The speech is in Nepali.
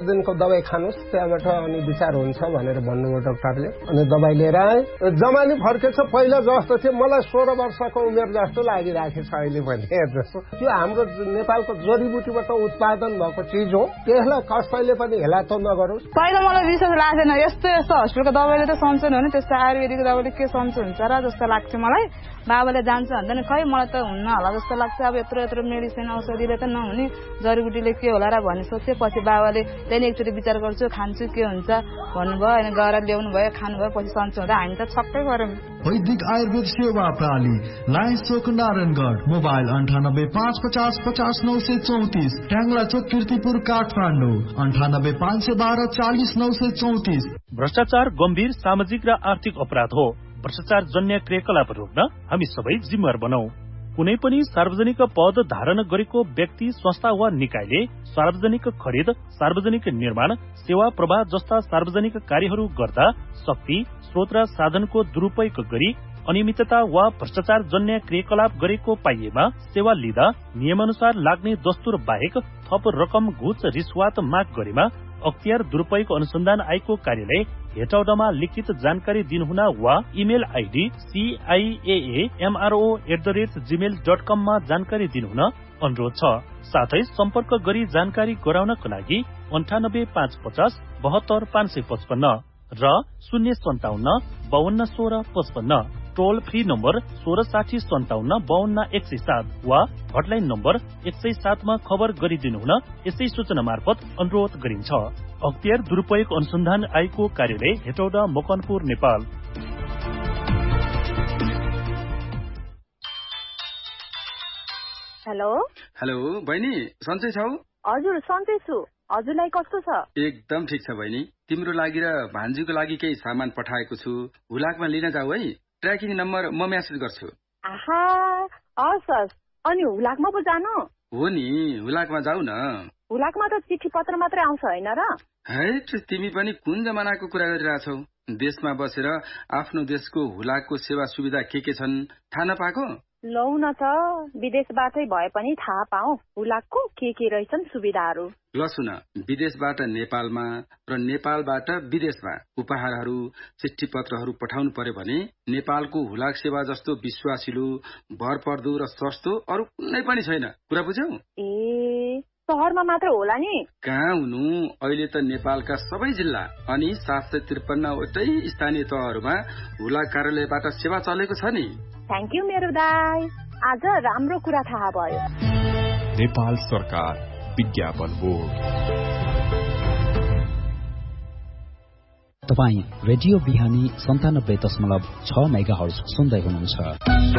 दिनको दबाई खानुस् त्यहाँबाट अनि विचार हुन्छ भनेर भन्नुभयो डाक्टरले। अनि दबाई लिएर आए, जमानी फर्केछ पहिला जस्तो थियो, मलाई 16 वर्षको उमेर जस्तो लागिराखेको छ अहिले पनि। हेर्नुहोस्, त्यो हाम्रो नेपालको जडीबुटीबाट उत्पादन भएको चिज हो, त्यसलाई कसैले पनि हेला त नगरोस्। पहिला मलाई विश्वास लाग्दैन, यस्तो हस्पिटलको दबाईले त सन्चो हुने, त्यस्तो आयुर्वेदिक दबाईले के सन्चो हुन्छ र जस्तो लाग्थ्यो मलाई। बाबाले जान्छ भन्दैन, खै मलाई त हुन्न होला जस्तो लाग्छ। अब यत्रो मेडिसिन औषधिले त नहुने, जडीबुटीले के होला र भन्ने सोचेपछि बाबाले त्यहाँदेखि एकचोटि विचार गर्छु, खान्छु के हुन्छ भन्नुभयो। अनि गएर ल्याउनु भयो, खानुभयो, पछि सन्चो हुँदा हामी त छक्कै गऱ्यौँ। वैदिक आयुर्वेद सेवा प्रणाली, लायन्स चोक नारायणगढ, मोबाइल 9855050934, ट्याङ्ला चोक कीर्तिपुर काठमाडौँ 985112400934। भ्रष्टाचार गम्भीर सामाजिक र आर्थिक अपराध हो। भ्रष्टाचार जन्य क्रियाकलाप रोक्न हामी सबै जिम्मेवार बनौं। कुनै पनि सार्वजनिक पद धारण गरेको व्यक्ति, संस्था वा निकायले सार्वजनिक खरिद, सार्वजनिक निर्माण, सेवा प्रवाह जस्ता सार्वजनिक कार्यहरू गर्दा शक्ति, स्रोत र साधनको दुरूपयोग गरी अनियमितता वा भ्रष्टाचार जन्य क्रियाकलाप गरेको पाइएमा सेवा लिँदा नियमानुसार लाग्ने दस्तुर बाहेक थप रकम, घुस, रिश्वत माग गरेमा अख्तियार दुरूपयोग अनुसन्धान आयोगको कार्यालय हेटौडामा लिखित जानकारी दिनुहुन वा इमेल आईडी ciaamro@gmail.com मा जानकारी दिनुहुन अनुरोध छ। साथै सम्पर्क गरी जानकारी गराउनका लागि 9855 72 555 र 057 52 16 55, टोल फ्री नम्बर 1660 57 52 107 वा हटलाइन नम्बर 107 मा खबर गरिदिनुहुन यसै सूचना मार्फत अनुरोध गरिन्छ। अख्तियार दुरूपयोग अनुसन्धान आयोगको कार्यालय हेटौडा, मकनपुर, नेपाल। हेलो बहिनी, सन्चै छौ? हजुर सन्चै छु। हजुरलाई कस्तो छ? एकदम ठिक छ बहिनी। तिम्रो लागि र भान्जीको लागि केही सामान पठाएको छु, हुलाकमा लिन जाऊ है। ट्र्याकिङ नम्बर म मेसेज गर्छु। आहा, हस्। अनि हुलाकमा पो जानु? हो नि, हुलाकमा जाऊ न। हुलाकमा त चिठी पत्र मात्रै आउँछ होइन र? है, तिमी पनि कुन जमानाको कुरा गरिरहेछौ? देशमा बसेर आफ्नो देशको हुलाकको सेवा सुविधा के छन् थाहा नपाएको? लौ न त, विदेशबाटै भए पनि थाहा पाऊ हुलाकको के रहेछन् सुविधाहरू। ल सुन, विदेशबाट नेपालमा र नेपालबाट विदेशमा उपहारहरू, चिठी पत्रहरू पठाउनु पर्यो भने नेपालको हुलाक सेवा जस्तो विश्वासिलो, भरपर्दो र सस्तो अरू कुनै पनि छैन। कुरा बुझ्यौ? ए, शहरमा मात्र होला नि? कहाँ हुनु, अहिले त नेपालका सबै जिल्ला अनि 753 वटै स्थानीय तहहरूमा हुलाक कार्यालयबाट सेवा चलेको छ नि। थ्याङ्क यू मेरो दाइ, आज राम्रो कुरा थाहा भयो। नेपाल सरकार विज्ञापन बोर्ड। तपाईँ रेडियो बिहानी 97.6 मेगाहर्ज सुन्दै हुनुहुन्छ।